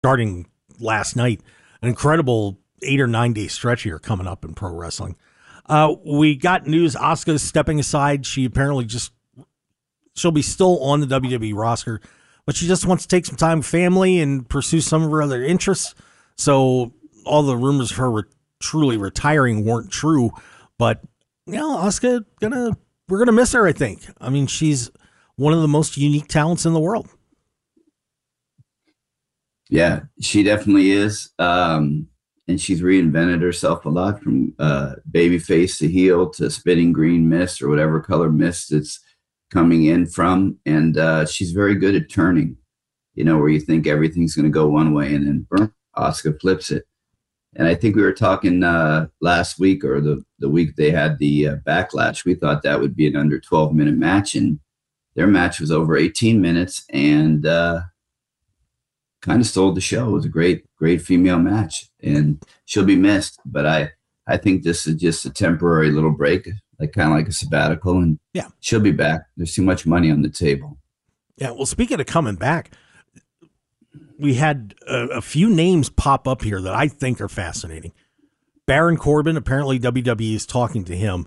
starting last night. An incredible 8 or 9 day stretch here coming up in pro wrestling. We got news. Asuka's stepping aside. She'll be still on the WWE roster, but she just wants to take some time with family and pursue some of her other interests. So all the rumors of her truly retiring weren't true, but Asuka we're gonna miss her. I think. I mean, she's one of the most unique talents in the world. Yeah, she definitely is. And she's reinvented herself a lot from babyface to heel to spitting green mist or whatever color mist it's coming in from. And she's very good at turning, where you think everything's going to go one way and then boom, Asuka flips it. And I think we were talking last week or the week they had the backlash. We thought that would be an under 12-minute match, and their match was over 18 minutes and kind of stole the show. It was a great female match, and she'll be missed. But I think this is just a temporary little break, kind of like a sabbatical, and yeah, she'll be back. There's too much money on the table. Yeah. Well, speaking of coming back, we had a few names pop up here that I think are fascinating. Baron Corbin, apparently WWE is talking to him.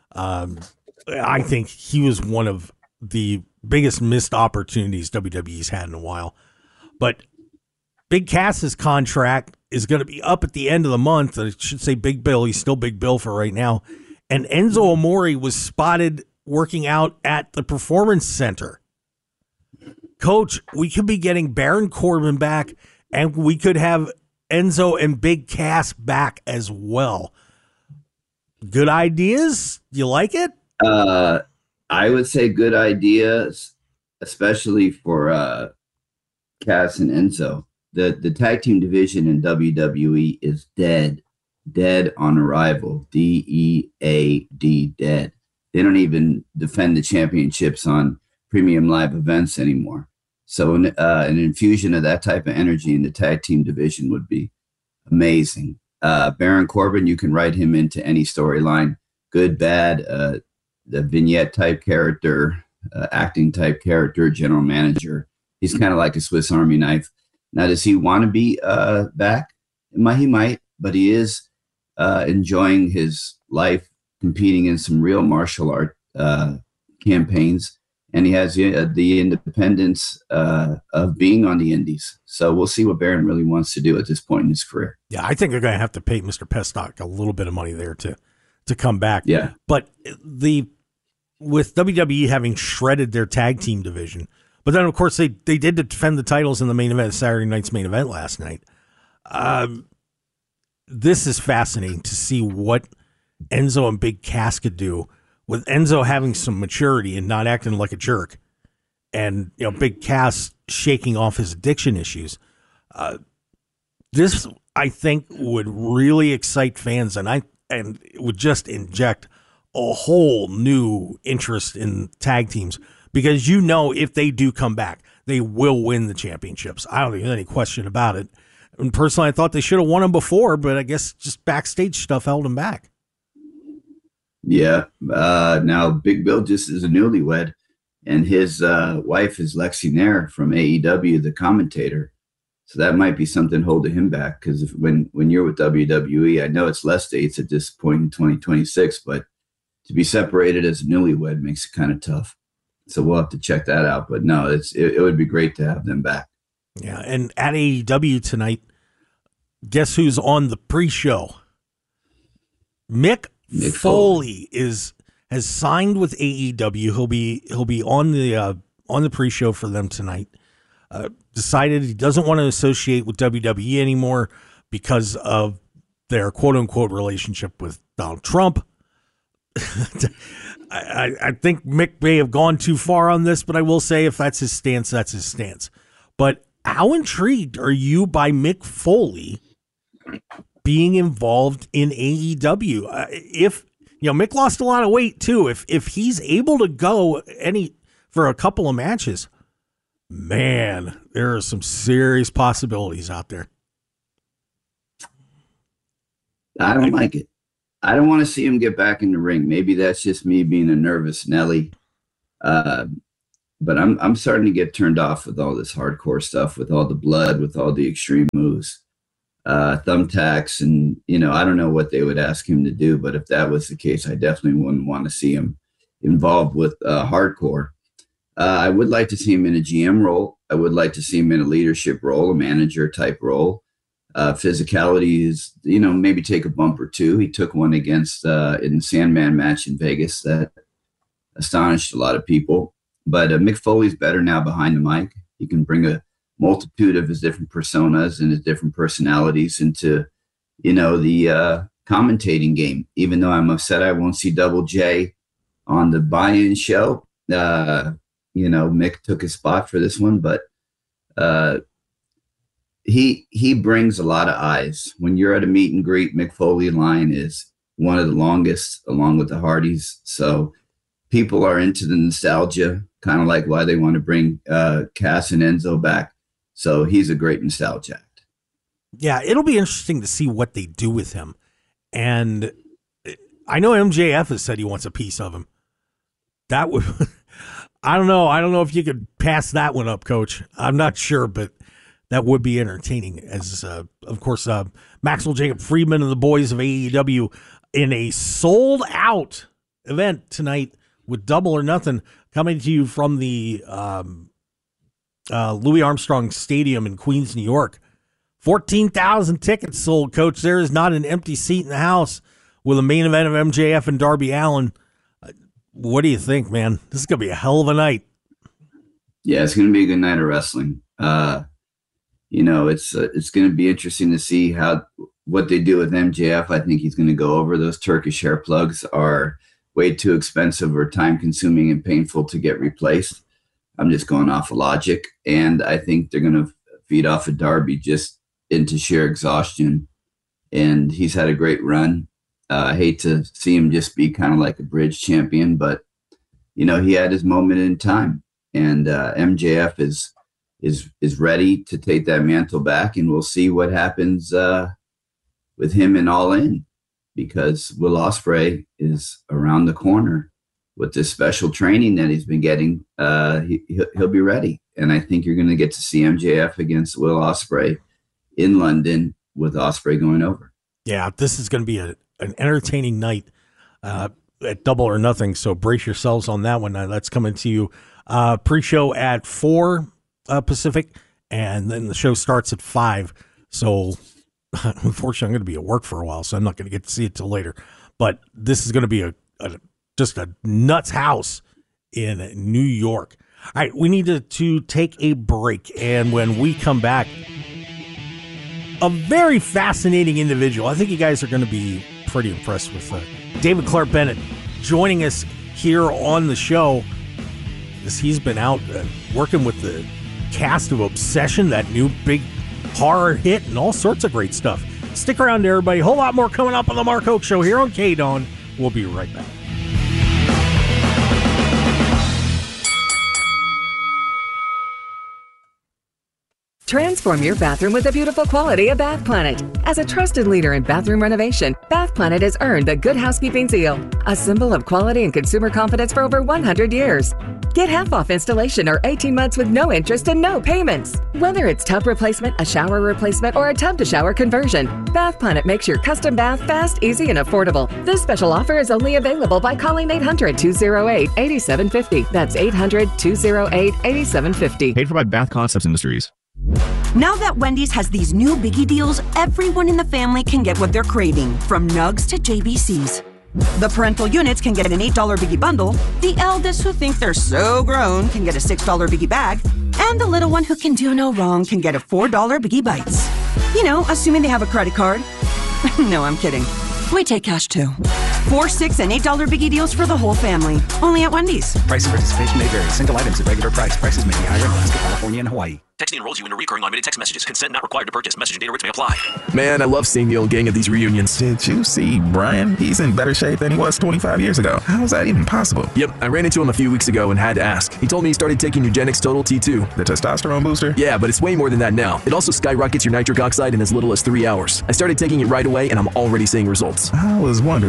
I think he was one of the biggest missed opportunities WWE's had in a while. But Big Cass's contract is going to be up at the end of the month. I should say Big Bill. He's still Big Bill for right now. And Enzo Amore was spotted working out at the Performance Center. Coach, we could be getting Baron Corbin back, and we could have Enzo and Big Cass back as well. Good ideas? You like it? I would say good ideas, especially for Cass and Enzo. The tag team division in WWE is dead on arrival. DEAD, dead. They don't even defend the championships on premium live events anymore. So an infusion of that type of energy in the tag team division would be amazing. Baron Corbin, you can write him into any storyline, good, bad, the vignette type character, acting type character, general manager. He's kind of like a Swiss Army knife. Now, does he want to be back? He might, but he is enjoying his life, competing in some real martial art campaigns. And he has the independence of being on the indies. So we'll see what Baron really wants to do at this point in his career. Yeah, I think they're going to have to pay Mr. Pestock a little bit of money there to come back. Yeah. But with WWE having shredded their tag team division, but then, of course, they did defend the titles in the main event of Saturday night's main event last night. This is fascinating to see what Enzo and Big Cass could do with Enzo having some maturity and not acting like a jerk, and Big Cass shaking off his addiction issues. This, I think, would really excite fans, and it would just inject a whole new interest in tag teams, because if they do come back, they will win the championships. I don't think there's any question about it. And personally, I thought they should have won them before, but I guess just backstage stuff held them back. Yeah. Now Big Bill just is a newlywed, and his wife is Lexi Nair from AEW, the commentator. So that might be something holding him back, because when you're with WWE, I know it's less dates at this point in 2026, but to be separated as a newlywed makes it kind of tough. So we'll have to check that out. But no, it would be great to have them back. Yeah, and at AEW tonight, guess who's on the pre-show? Mick Foley has signed with AEW. He'll be on the pre-show for them tonight. Decided he doesn't want to associate with WWE anymore because of their quote unquote relationship with Donald Trump. I think Mick may have gone too far on this, but I will say if that's his stance, that's his stance. But how intrigued are you by Mick Foley being involved in AEW? If Mick lost a lot of weight too, if he's able to go for a couple of matches, man, there are some serious possibilities out there. I don't like it. I don't want to see him get back in the ring. Maybe that's just me being a nervous Nelly. but I'm starting to get turned off with all this hardcore stuff, with all the blood, with all the extreme moves, thumbtacks, and I don't know what they would ask him to do, but if that was the case, I definitely wouldn't want to see him involved with hardcore. I would like to see him in a GM role. I would like to see him in a leadership role, a manager type role. Physicality is, maybe take a bump or two. He took one against in the Sandman match in Vegas that astonished a lot of people. But Mick Foley's better now behind the mic. He can bring a multitude of his different personas and his different personalities into, the commentating game. Even though I'm upset I won't see Double J on the buy-in show. Mick took his spot for this one, but he brings a lot of eyes. When you're at a meet and greet, Mick Foley line is one of the longest, along with the Hardys. So people are into the nostalgia, kind of like why they want to bring Cass and Enzo back. So he's a great nostalgia act. Yeah, it'll be interesting to see what they do with him. And I know MJF has said he wants a piece of him. That would, I don't know. I don't know if you could pass that one up, Coach. I'm not sure, but that would be entertaining. As of course, Maxwell Jacob Friedman and the boys of AEW in a sold out event tonight with Double or Nothing, coming to you from the Louis Armstrong Stadium in Queens, New York. 14,000 tickets sold, Coach. There is not an empty seat in the house with a main event of MJF and Darby Allin. What do you think, man? This is going to be a hell of a night. Yeah, it's going to be a good night of wrestling. It's going to be interesting to see what they do with MJF. I think he's going to go over. Those Turkish hair plugs are way too expensive or time consuming and painful to get replaced. I'm just going off of logic. And I think they're going to feed off of Darby just into sheer exhaustion. And he's had a great run. I hate to see him just be kind of like a bridge champion, but he had his moment in time, and MJF is ready to take that mantle back, and we'll see what happens with him in All In, because Will Ospreay is around the corner with this special training that he's been getting. He'll be ready, and I think you're going to get to see MJF against Will Ospreay in London with Ospreay going over. Yeah, this is going to be an entertaining night at Double or Nothing, so brace yourselves on that one. That's coming to you pre-show at 4 Pacific, and then the show starts at 5. So unfortunately, I'm going to be at work for a while, so I'm not going to get to see it till later. But this is going to be just a nuts house in New York. All right, we need to take a break, and when we come back, a very fascinating individual. I think you guys are going to be pretty impressed with David Clark Bennett joining us here on the show, as he's been out working with the cast of Obsession, that new big horror hit, and all sorts of great stuff. Stick around, everybody. A whole lot more coming up on the Mark Hoke Show here on KDON. We'll be right back. Transform your bathroom with the beautiful quality of Bath Planet. As a trusted leader in bathroom renovation, Bath Planet has earned the Good Housekeeping Seal, a symbol of quality and consumer confidence for over 100 years. Get half off installation or 18 months with no interest and no payments. Whether it's tub replacement, a shower replacement, or a tub-to-shower conversion, Bath Planet makes your custom bath fast, easy, and affordable. This special offer is only available by calling 800-208-8750. That's 800-208-8750. Paid for by Bath Concepts Industries. Now that Wendy's has these new biggie deals, everyone in the family can get what they're craving, from nugs to JBCs. The parental units can get an $8 biggie bundle, the eldest who think they're so grown can get a $6 biggie bag, and the little one who can do no wrong can get a $4 biggie bites. Assuming they have a credit card. No, I'm kidding. We take cash too. 4, 6, and $8 biggie deals for the whole family. Only at Wendy's. Price and participation may vary. Single items at regular price. Prices may be higher in Alaska, California, and Hawaii. Texting enrolls you into recurring automated text messages. Consent not required to purchase. Message and data rates may apply. Man, I love seeing the old gang at these reunions. Did you see Brian? He's in better shape than he was 25 years ago. How is that even possible? Yep, I ran into him a few weeks ago and had to ask. He told me he started taking Nugenix Total T2. The testosterone booster? Yeah, but it's way more than that now. It also skyrockets your nitric oxide in as little as 3 hours. I started taking it right away and I'm already seeing results. I was wondering what you were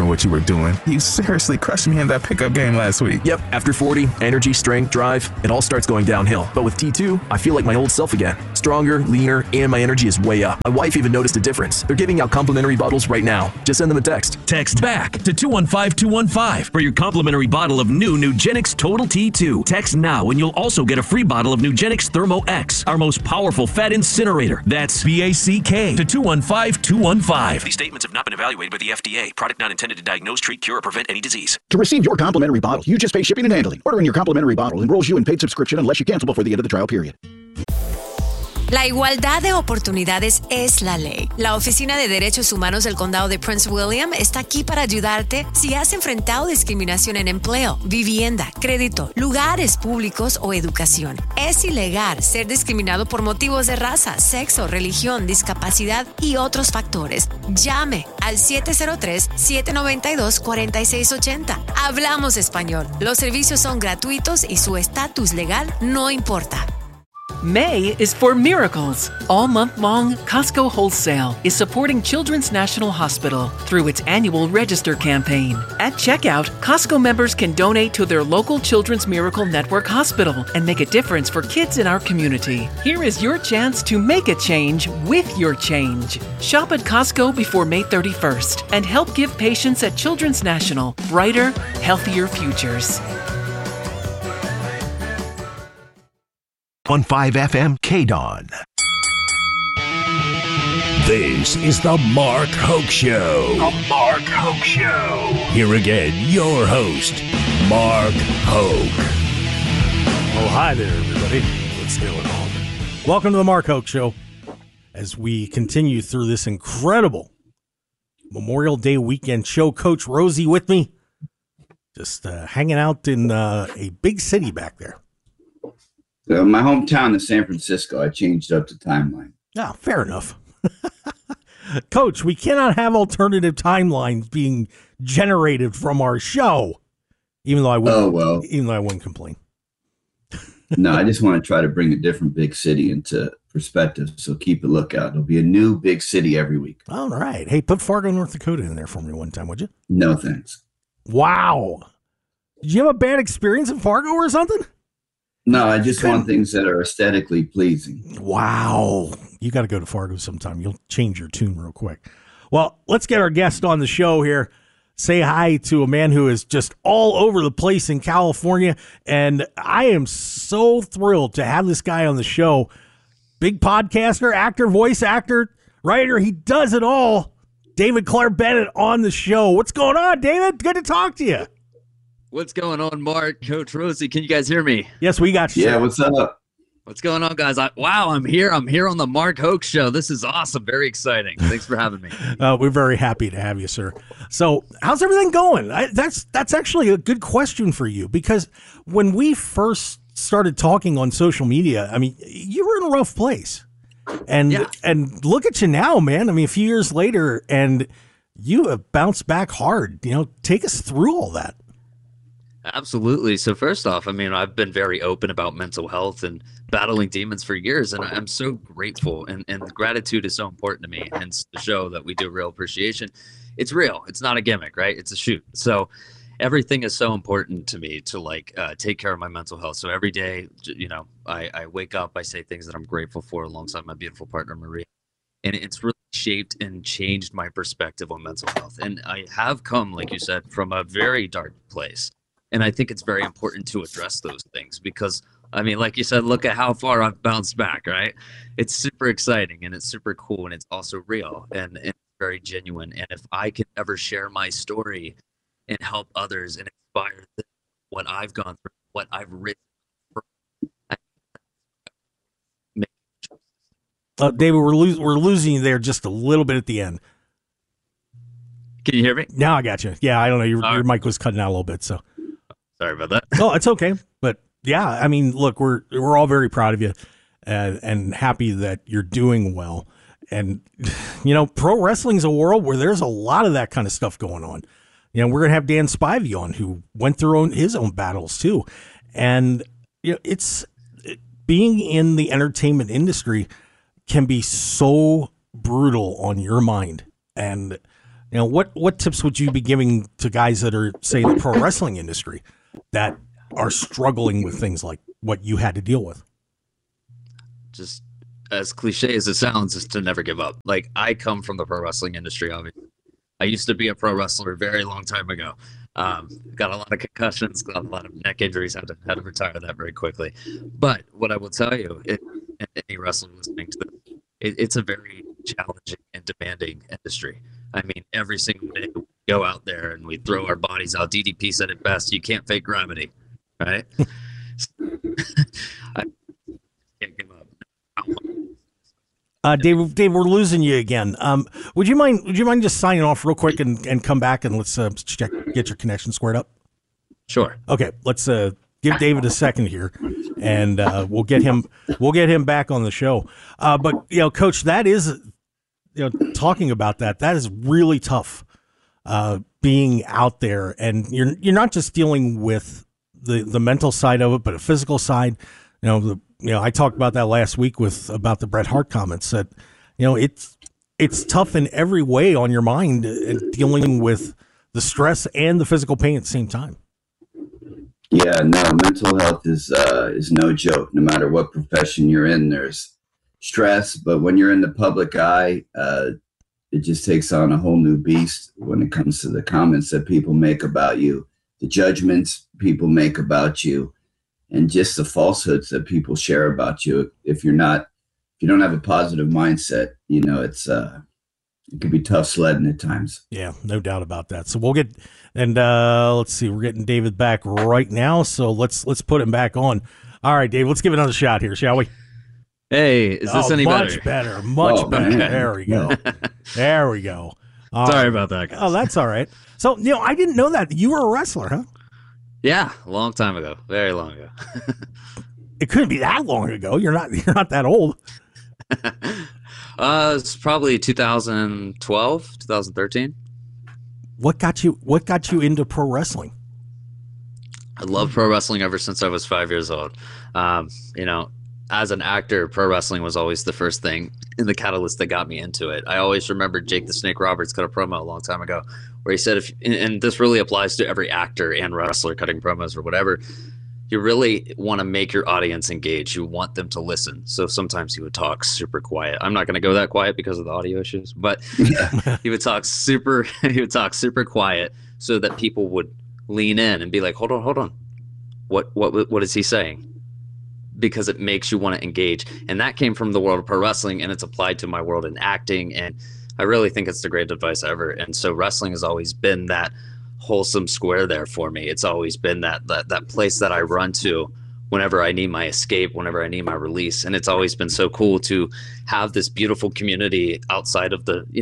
doing. You seriously crushed me in that pickup game last week. Yep, after 40, energy, strength, drive, it all starts going downhill. But with T2, I feel like my old self again. Stronger, leaner, and my energy is way up. My wife even noticed a difference. They're giving out complimentary bottles right now. Just send them a text. Text BACK to 215-215 for your complimentary bottle of new Nugenix Total T2. Text now and you'll also get a free bottle of Nugenix Thermo X, our most powerful fat incinerator. That's BACK to 215-215. These statements have not been evaluated by the FDA. Product not intended to diagnose, treat, cure, or prevent any disease. To receive your complimentary bottle, you just pay shipping and handling. Ordering your complimentary bottle enrolls you in paid subscription unless you cancel before the end of the trial period. La igualdad de oportunidades es la ley. La Oficina de Derechos Humanos del Condado de Prince William está aquí para ayudarte si has enfrentado discriminación en empleo, vivienda, crédito, lugares públicos o educación. Es ilegal ser discriminado por motivos de raza, sexo, religión, discapacidad y otros factores. Llame al 703-792-4680. Hablamos español. Los servicios son gratuitos y su estatus legal no importa. May is for miracles. All month long, Costco Wholesale is supporting Children's National Hospital through its annual Register campaign. At checkout, Costco members can donate to their local Children's Miracle Network hospital and make a difference for kids in our community. Here is your chance to make a change with your change. Shop at Costco before May 31st and help give patients at Children's National brighter, healthier futures. On 5 FM KDON. This is the Mark Hoke Show. The Mark Hoke Show. Here again, your host, Mark Hoke. Oh, hi there, everybody. What's going on? Welcome to the Mark Hoke Show as we continue through this incredible Memorial Day weekend show. Coach Rosie with me, just hanging out in a big city back there. So my hometown is San Francisco. I changed up the timeline. Yeah, fair enough. Coach, we cannot have alternative timelines being generated from our show, even though I wouldn't, even though I wouldn't complain. No, I just want to try to bring a different big city into perspective. So keep a lookout. There'll be a new big city every week. All right. Hey, put Fargo, North Dakota in there for me one time, would you? No, thanks. Wow. Did you have a bad experience in Fargo or something? No, I just want things that are aesthetically pleasing. Wow. You got to go to Fargo sometime. You'll change your tune real quick. Well, let's get our guest on the show here. Say hi to a man who is just all over the place in California. And I am so thrilled to have this guy on the show. Big podcaster, actor, voice actor, writer. He does it all. David Clark Bennett on the show. What's going on, David? Good to talk to you. What's going on, Mark? Coach Rosie, can you guys hear me? Yes, we got you. Yeah, what's up? What's going on, guys? Wow, I'm here. I'm here on the Mark Hoke Show. This is awesome. Very exciting. Thanks for having me. We're very happy to have you, sir. So how's everything going? That's actually a good question for you, because when we first started talking on social media, I mean, you were in a rough place. And look at you now, man. I mean, a few years later, and you have bounced back hard. You know, take us through all that. Absolutely. So first off, I mean, I've been very open about mental health and battling demons for years, and I'm so grateful. And gratitude is so important to me. Hence the show that we do, Real Appreciation. It's real. It's not a gimmick, right? It's a shoot. So everything is so important to me to take care of my mental health. So every day, you know, I wake up, I say things that I'm grateful for alongside my beautiful partner, Maria. And it's really shaped and changed my perspective on mental health. And I have come, like you said, from a very dark place. And I think it's very important to address those things because, I mean, like you said, look at how far I've bounced back, right? It's super exciting and it's super cool and it's also real and very genuine. And if I can ever share my story and help others and inspire them, what I've gone through, what I've written. David, we're losing you there just a little bit at the end. Can you hear me? Now I got you. Yeah, I don't know. Your mic was cutting out a little bit, so. Sorry about that. Oh, it's okay. But yeah, I mean, look, we're all very proud of you and happy that you're doing well. And, you know, pro wrestling's a world where there's a lot of that kind of stuff going on. You know, we're going to have Dan Spivey on, who went through his own battles too. And, you know, being in the entertainment industry can be so brutal on your mind. And You know, what tips would you be giving to guys that are, say, in the pro wrestling industry that are struggling with things like what you had to deal with? Just as cliche as it sounds, is to never give up. Like, I come from the pro wrestling industry, obviously. I used to be a pro wrestler a very long time ago. Got a lot of concussions, got a lot of neck injuries, had to retire that very quickly. But what I will tell you, any wrestler listening to this, it's a very challenging and demanding industry. I mean, every single day we go out there and we throw our bodies out. DDP said it best: you can't fake gravity, right? I can't give up. Dave, we're losing you again. Would you mind just signing off real quick and come back and let's get your connection squared up? Sure. Okay, let's give David a second here, and we'll get him back on the show. But Coach, that is, talking about that is really tough. Being out there, and you're not just dealing with the mental side of it, but a physical side. I talked about that last week about the Bret Hart comments that, it's tough in every way on your mind, dealing with the stress and the physical pain at the same time. Yeah, no, mental health is no joke. No matter what profession you're in, there's stress, but when you're in the public eye, it just takes on a whole new beast when it comes to the comments that people make about you, the judgments people make about you, and just the falsehoods that people share about you. If you don't have a positive mindset, it can be tough sledding at times. Yeah, no doubt about that. So we'll get, and let's see, we're getting David back right now. So let's put him back on. All right, Dave, let's give it another shot here, shall we? Hey, is this any better? Much better, much better. Man. There we go. There we go. Sorry about that, guys. Oh, that's all right. So, I didn't know that. You were a wrestler, huh? Yeah, a long time ago. Very long ago. It couldn't be that long ago. You're not that old. It's probably 2012, 2013. What got you into pro wrestling? I loved pro wrestling ever since I was 5 years old. As an actor, pro wrestling was always the first thing in the catalyst that got me into it. I always remember Jake the Snake Roberts cut a promo a long time ago where he said, and this really applies to every actor and wrestler cutting promos or whatever, you really want to make your audience engage. You want them to listen. So sometimes he would talk super quiet. I'm not going to go that quiet because of the audio issues, but he would talk super quiet so that people would lean in and be like, hold on. What is he saying? Because it makes you want to engage. And that came from the world of pro wrestling, and it's applied to my world in acting. And I really think it's the great advice ever. And so wrestling has always been that wholesome square there for me. It's always been that place that I run to whenever I need my escape, whenever I need my release. And it's always been so cool to have this beautiful community outside of the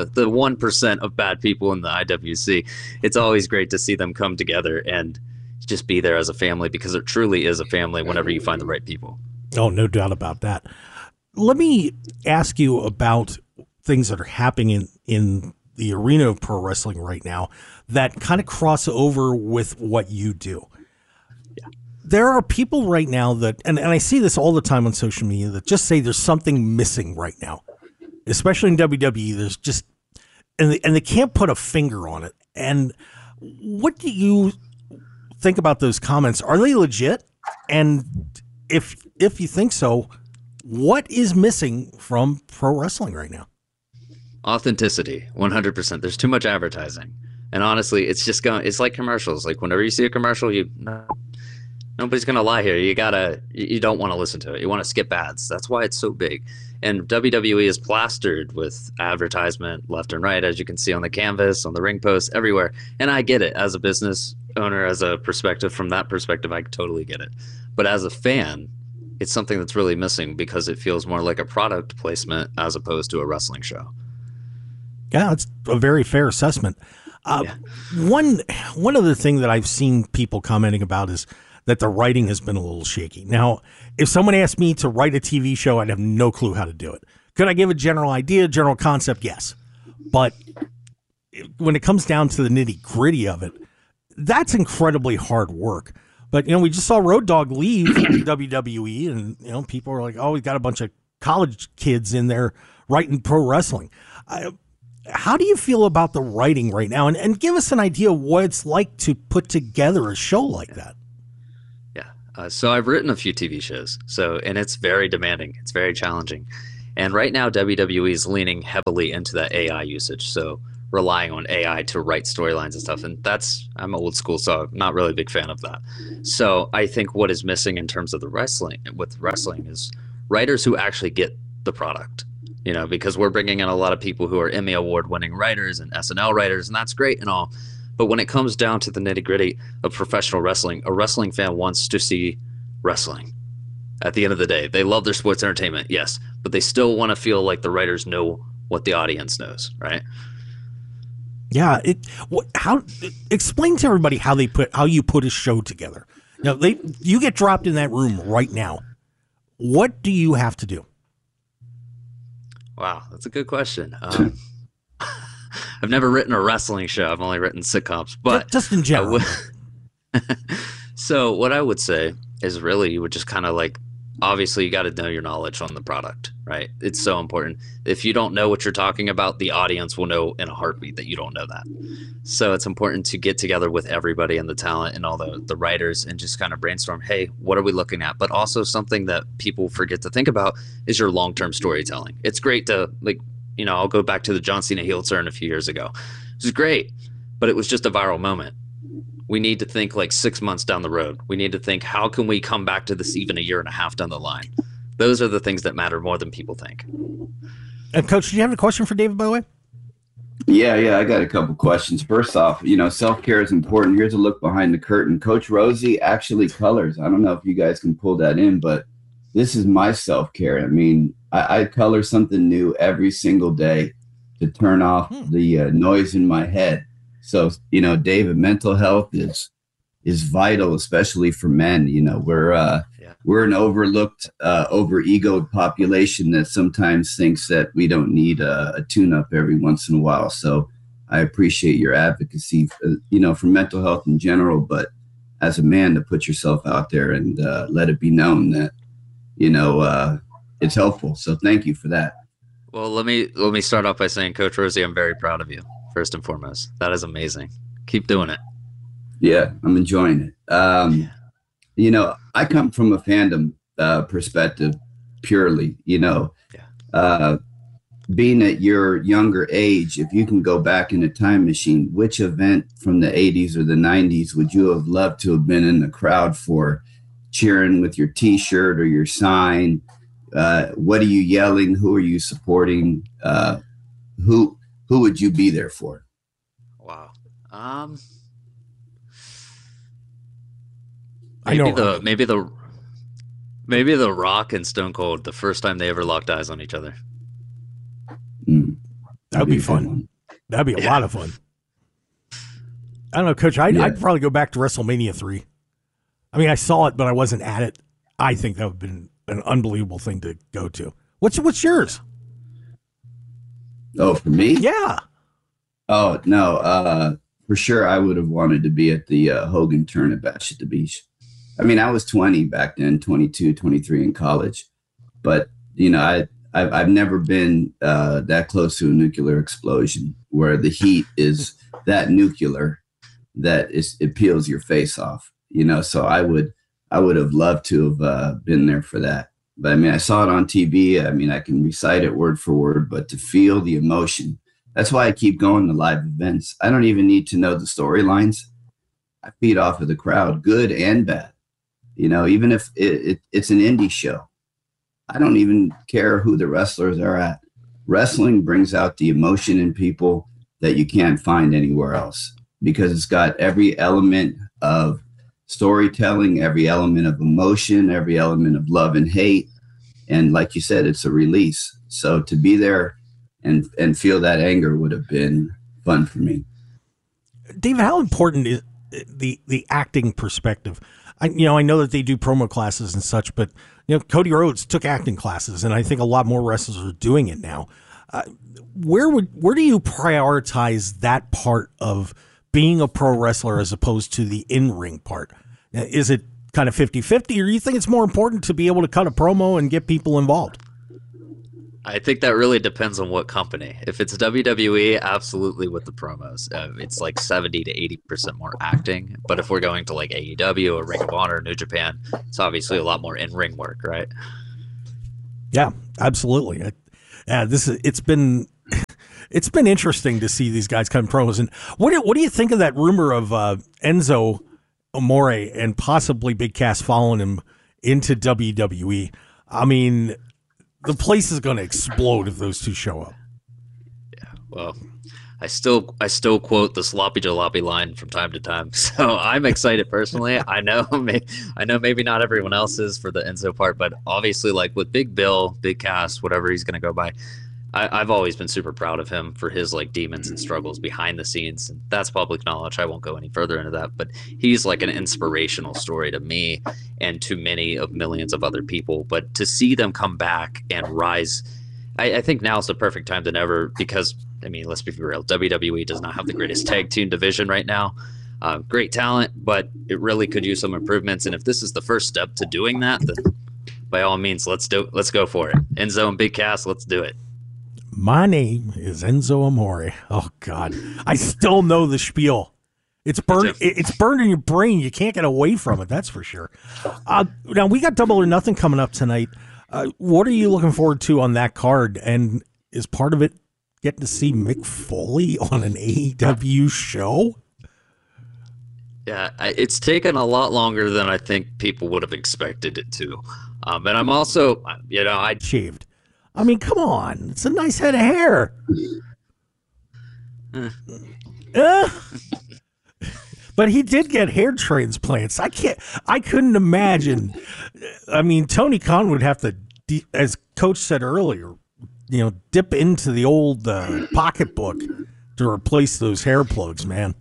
1% of bad people in the IWC. It's always great to see them come together and just be there as a family, because it truly is a family whenever you find the right people. Oh, no doubt about that. Let me ask you about things that are happening in the arena of pro wrestling right now that kind of cross over with what you do. Yeah. There are people right now that, and I see this all the time on social media, that just say there's something missing right now, especially in WWE. There's just, and they can't put a finger on it. And what do you think about those comments? Are they legit? And if you think so, what is missing from pro wrestling right now? Authenticity, 100%. There's too much advertising. And honestly, it's like commercials. Like whenever you see a commercial, nobody's going to lie here. You don't want to listen to it. You want to skip ads. That's why it's so big. And WWE is plastered with advertisement left and right, as you can see on the canvas, on the ring posts, everywhere. And I get it as a business owner, as a perspective. From that perspective, I totally get it. But as a fan, it's something that's really missing, because it feels more like a product placement as opposed to a wrestling show. Yeah, it's a very fair assessment. One other thing that I've seen people commenting about is that the writing has been a little shaky. Now, if someone asked me to write a TV show, I'd have no clue how to do it. Could I give a general idea, general concept? Yes. But when it comes down to the nitty gritty of it, that's incredibly hard work. But, we just saw Road Dogg leave WWE, and, people are like, oh, we've got a bunch of college kids in there writing pro wrestling. How do you feel about the writing right now? And give us an idea of what it's like to put together a show like that. Yeah. So I've written a few TV shows. And it's very demanding. It's very challenging. And right now, WWE is leaning heavily into that AI usage. So relying on AI to write storylines and stuff. And I'm old school, so I'm not really a big fan of that. So I think what is missing in terms of wrestling is writers who actually get the product, because we're bringing in a lot of people who are Emmy Award winning writers and SNL writers, and that's great and all. But when it comes down to the nitty gritty of professional wrestling, a wrestling fan wants to see wrestling. At the end of the day, they love their sports entertainment, yes, but they still want to feel like the writers know what the audience knows, right? Yeah. Explain to everybody how you put a show together. Now, you get dropped in that room right now. What do you have to do? Wow, that's a good question. I've never written a wrestling show. I've only written sitcoms, but just in general. So what I would say is really you would just kind of obviously you got to know your knowledge on the product, right? It's so important. If you don't know what you're talking about, the audience will know in a heartbeat that you don't know that. So it's important to get together with everybody and the talent and all the writers and just kind of brainstorm, hey, what are we looking at? But also something that people forget to think about is your long-term storytelling. It's great to I'll go back to the John Cena heel turn a few years ago. It was great, but it was just a viral moment. We need to think 6 months down the road. We need to think, how can we come back to this even a year and a half down the line? Those are the things that matter more than people think. And Coach, do you have a question for David, by the way? Yeah, I got a couple questions. First off, self-care is important. Here's a look behind the curtain. Coach Rosie actually colors. I don't know if you guys can pull that in, but this is my self-care. I mean, I color something new every single day to turn off the noise in my head. So, David, mental health is vital, especially for men. We're an overlooked, over-egoed population that sometimes thinks that we don't need a tune-up every once in a while. So I appreciate your advocacy, for mental health in general, but as a man, to put yourself out there and let it be known that, it's helpful. So thank you for that. Well, let me start off by saying, Coach Rosie, I'm very proud of you. First and foremost, that is amazing. Keep doing it. Yeah, I'm enjoying it. I come from a fandom perspective purely, being at your younger age, if you can go back in a time machine, which event from the 80s or the 90s would you have loved to have been in the crowd for, cheering with your T-shirt or your sign? What are you yelling? Who are you supporting? Who would you be there for? Wow. Maybe the Rock and Stone Cold, the first time they ever locked eyes on each other. That'd be fun. That'd be a lot of fun. I don't know, Coach. I'd probably go back to WrestleMania 3. I mean, I saw it, but I wasn't at it. I think that would have been an unbelievable thing to go to. What's yours? Oh, for me? Yeah. Oh, no. For sure, I would have wanted to be at the Hogan turn at Bash at the Beach. I mean, I was 20 back then, 22, 23 in college. But, I've never been that close to a nuclear explosion where the heat is that nuclear that it peels your face off. So I would have loved to have been there for that. But I mean, I saw it on TV. I mean, I can recite it word for word, but to feel the emotion, that's why I keep going to live events. I don't even need to know the storylines. I feed off of the crowd, good and bad. Even if it's an indie show, I don't even care who the wrestlers are at. Wrestling brings out the emotion in people that you can't find anywhere else because it's got every element of storytelling, every element of emotion, every element of love and hate. And like you said, it's a release. So to be there and feel that anger would have been fun for me. David, how important is the acting perspective? I know that they do promo classes and such, but Cody Rhodes took acting classes, and I think a lot more wrestlers are doing it now. Where do you prioritize that part of being a pro wrestler as opposed to the in-ring part? Is it kind of 50-50, or do you think it's more important to be able to cut a promo and get people involved? I think that really depends on what company. If it's WWE, absolutely with the promos. It's like 70 to 80% more acting. But if we're going to like AEW or Ring of Honor or New Japan, it's obviously a lot more in-ring work, right? Yeah, absolutely. It's been interesting to see these guys come promos. And what do you think of that rumor of Enzo Amore and possibly Big Cass following him into WWE? I mean, the place is going to explode if those two show up. Yeah, well, I still quote the sloppy jalopy line from time to time, so I'm excited personally. I know maybe not everyone else is for the Enzo part, but obviously, like with Big Bill, Big Cass, whatever he's going to go by, I've always been super proud of him for his like demons and struggles behind the scenes. And that's public knowledge. I won't go any further into that, but he's like an inspirational story to me and to many of millions of other people. But to see them come back and rise, I think now is the perfect time than ever because, I mean, let's be real. WWE does not have the greatest tag team division right now. Great talent, but it really could use some improvements. And if this is the first step to doing that, then by all means, let's go for it. Enzo and Big Cass, let's do it. My name is Enzo Amore. Oh, God. I still know the spiel. It's burned in your brain. You can't get away from it, that's for sure. Now, we got Double or Nothing coming up tonight. What are you looking forward to on that card? And is part of it getting to see Mick Foley on an AEW show? Yeah, it's taken a lot longer than I think people would have expected it to. And I'm also, I shaved. I mean, come on. It's a nice head of hair. But he did get hair transplants. I couldn't imagine. I mean, Tony Khan would have to, as Coach said earlier, dip into the old pocketbook to replace those hair plugs, man.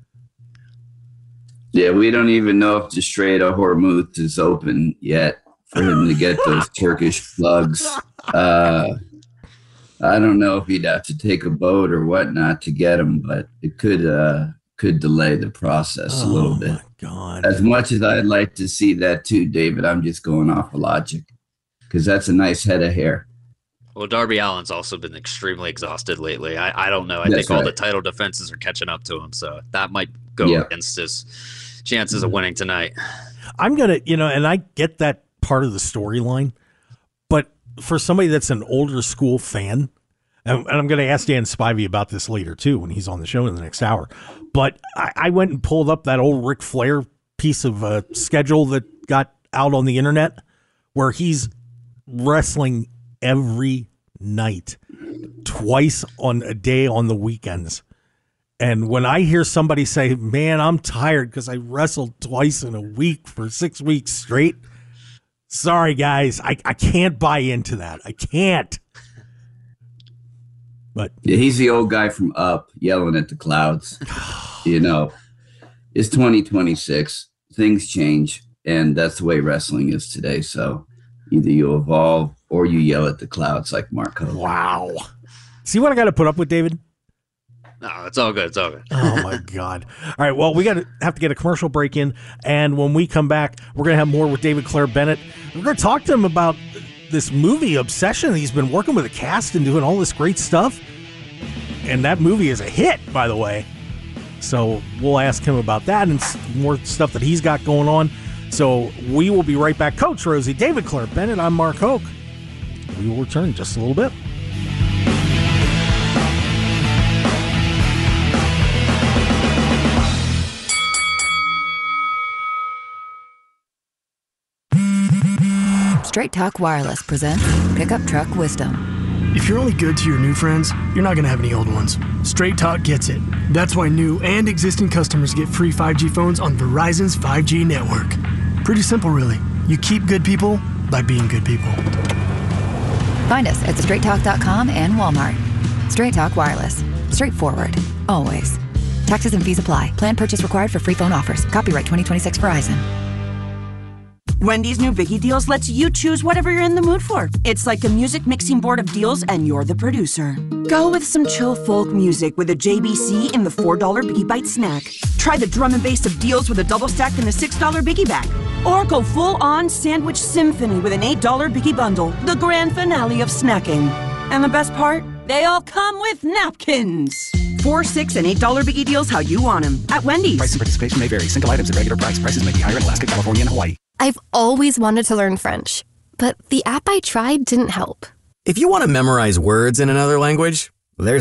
Yeah, we don't even know if the Strait of Hormuz is open yet for him to get those Turkish plugs. I don't know if he'd have to take a boat or whatnot to get them, but it could delay the process a little bit. My God. As much as I'd like to see that too, David, I'm just going off of logic because that's a nice head of hair. Well, Darby Allin's also been extremely exhausted lately. I don't know. I think all the title defenses are catching up to him, so that might go against his chances of winning tonight. I'm going to, and I get that part of the storyline, but for somebody that's an older school fan, and I'm going to ask Dan Spivey about this later too when he's on the show in the next hour, but I went and pulled up that old Ric Flair piece of schedule that got out on the internet where he's wrestling every night, twice on a day on the weekends. And when I hear somebody say, man, I'm tired because I wrestled twice in a week for 6 weeks straight, sorry, guys, I can't buy into that. I can't. But yeah, he's the old guy from Up yelling at the clouds. It's 2026. Things change, and that's the way wrestling is today. So either you evolve or you yell at the clouds like Marco. Wow. See what I got to put up with, David? No, it's all good. It's all good. Oh, my God. All right, well, we have to get a commercial break in, and when we come back, we're going to have more with David Clare Bennett. We're going to talk to him about this movie Obsession. He's been working with a cast and doing all this great stuff, and that movie is a hit, by the way. So we'll ask him about that and more stuff that he's got going on. So we will be right back. Coach Rosie, David Clare Bennett, I'm Mark Hoke. We will return in just a little bit. Straight Talk Wireless presents Pickup Truck Wisdom. If you're only good to your new friends, you're not going to have any old ones. Straight Talk gets it. That's why new and existing customers get free 5G phones on Verizon's 5G network. Pretty simple, really. You keep good people by being good people. Find us at straighttalk.com and Walmart. Straight Talk Wireless. Straightforward. Always. Taxes and fees apply. Plan purchase required for free phone offers. Copyright 2026 Verizon. Wendy's new Biggie Deals lets you choose whatever you're in the mood for. It's like a music mixing board of deals, and you're the producer. Go with some chill folk music with a JBC in the $4 Biggie Bite snack. Try the drum and bass of deals with a double stack in the $6 Biggie Bag. Or go full-on sandwich symphony with an $8 Biggie Bundle, the grand finale of snacking. And the best part? They all come with napkins. 4, 6, and $8 biggie deals how you want them at Wendy's. Price and participation may vary. Single items at regular price. Prices may be higher in Alaska, California, and Hawaii. I've always wanted to learn French, but the app I tried didn't help. If you want to memorize words in another language,